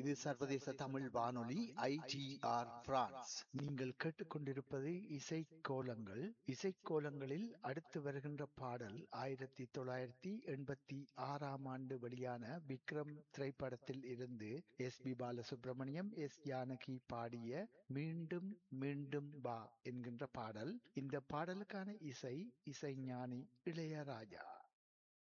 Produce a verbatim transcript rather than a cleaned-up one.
இது சர்வதேச தமிழ் வானொலி ஐ டி ஆர் பிரான்ஸ். நீங்கள் கேட்டுக்கொண்டிருப்பது இசைக்கோலங்கள். இசைக்கோலங்களில் அடுத்து வருகின்ற பாடல் ஆயிரத்தி தொள்ளாயிரத்தி எண்பத்தி ஆறாம் ஆண்டு வெளியான விக்ரம் திரைப்படத்தில் இருந்து S B Balasubramaniam, S Janaki பாடிய மீண்டும் மீண்டும் வா என்கின்ற பாடல். இந்த பாடலுக்கான இசை இசைஞானி இளையராஜா.